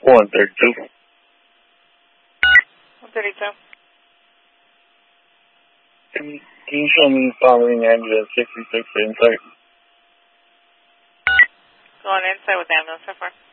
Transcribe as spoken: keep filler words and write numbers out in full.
one thirty-two. one thirty-two. Can you, can you show me following ambulance sixty-six Insight? Going inside with ambulance so far.